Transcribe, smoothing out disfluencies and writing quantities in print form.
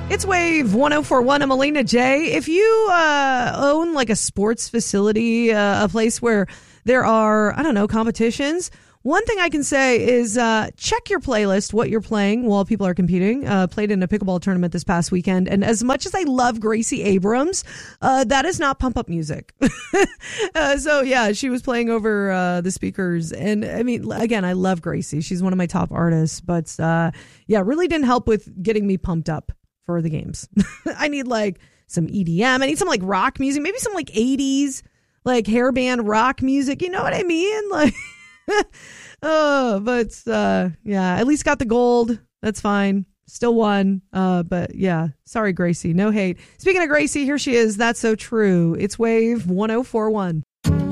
It's Wave 1041. I'm Alina J. If you own like a sports facility, a place where there are, I don't know, competitions, one thing I can say is check your playlist, what you're playing while people are competing. Played in a pickleball tournament this past weekend. And as much as I love Gracie Abrams, that is not pump up music. So, yeah, she was playing over the speakers. And I mean, again, I love Gracie. She's one of my top artists. But yeah, really didn't help with getting me pumped up for the games. I need like some EDM. I need some like rock music, maybe some like 80s like hairband rock music. You know what I mean? Like, but yeah, at least got the gold. That's fine. Still won. But yeah, sorry, Gracie. No hate. Speaking of Gracie, here she is. That's so true. It's Wave 1041.